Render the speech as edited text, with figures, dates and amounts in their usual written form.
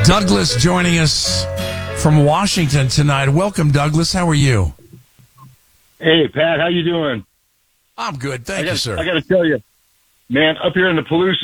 Douglas joining us from Washington tonight. Welcome, Douglas. How are you? Hey, Pat, how you doing? I'm good. Thank you, sir. I got to tell you, man, up here in the Palouse